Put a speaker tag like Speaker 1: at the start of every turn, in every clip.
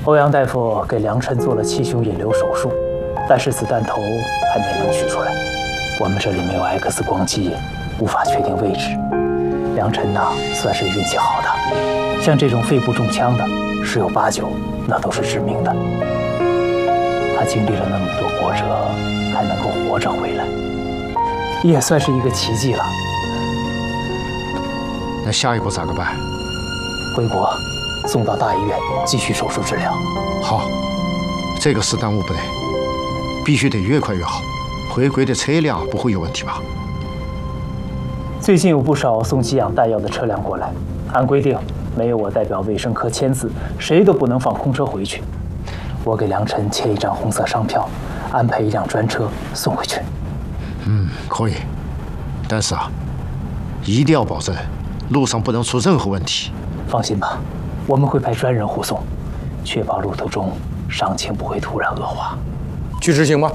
Speaker 1: 欧阳大夫给梁晨做了气胸引流手术，但是子弹头还没能取出来。我们这里没有 X 光机，无法确定位置。梁晨呐，算是运气好的，像这种肺部中枪的，十有八九那都是致命的。他经历了那么多波折，还能够活着回来，也算是一个奇迹了。
Speaker 2: 那下一步咋个办？
Speaker 1: 回国，送到大医院继续手术治疗。
Speaker 2: 好，这个事耽误不得，必须得越快越好。回归的车辆不会有问题吧？
Speaker 1: 最近有不少送给养弹药的车辆过来，按规定，没有我代表卫生科签字，谁都不能放空车回去。我给梁晨签一张红色商票，安排一辆专车送回去。
Speaker 2: 可以，但是啊，一定要保证路上不能出任何问题。
Speaker 1: 放心吧，我们会派专人护送，确保路途中伤情不会突然恶化。
Speaker 3: 去执行吧。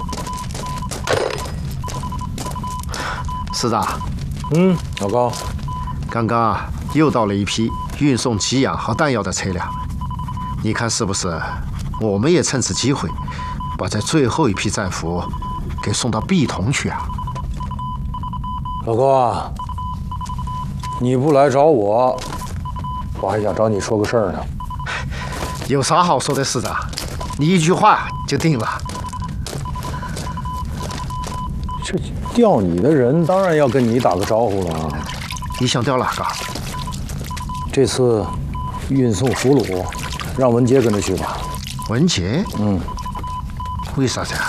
Speaker 2: 师长，
Speaker 3: 老高，
Speaker 2: 刚刚啊又到了一批运送给养和弹药的车辆，你看是不是？我们也趁此机会，把这最后一批战俘给送到碧桐去啊！
Speaker 3: 老高啊，你不来找我，我还想找你说个事儿呢。
Speaker 2: 有啥好说的，师长？你一句话就定了。
Speaker 3: 这调你的人当然要跟你打个招呼了。
Speaker 2: 你想调哪个？
Speaker 3: 这次运送俘虏，让文杰跟着去吧。
Speaker 2: 文杰？为啥子呀？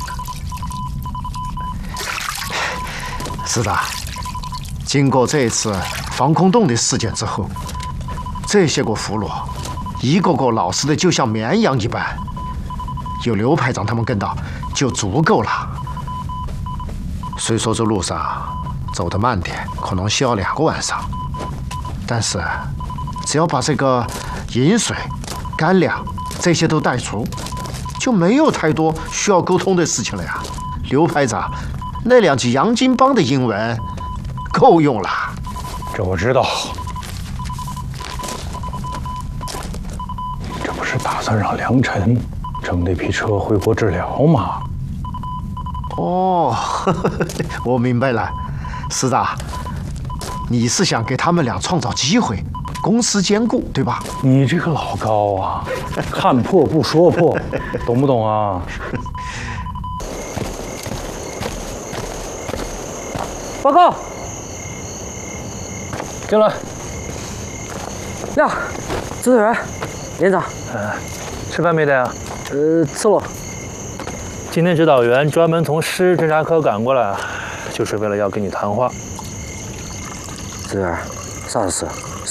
Speaker 2: 是的，经过这一次防空洞的事件之后，这些个俘虏一个个老实的就像绵羊一般，有刘排长他们跟到就足够了。虽说这路上走得慢点，可能需要2个晚上，但是只要把这个饮水、干粮这些都带足，就没有太多需要沟通的事情了呀。刘排长那2句洋泾浜的英文够用了。
Speaker 3: 这我知道。这不是打算让梁晨乘那批车回国治疗吗？
Speaker 2: 哦，我明白了，师长，你是想给他们俩创造机会，公私兼顾，对吧？
Speaker 3: 你这个老高啊，看破不说破，懂不懂啊？
Speaker 4: 报告，进来。呀，指导员，连长，
Speaker 1: 吃饭没得啊？
Speaker 4: 吃了。
Speaker 1: 今天指导员专门从师侦察科赶过来，就是为了要跟你谈话。
Speaker 4: 指导员，啥事？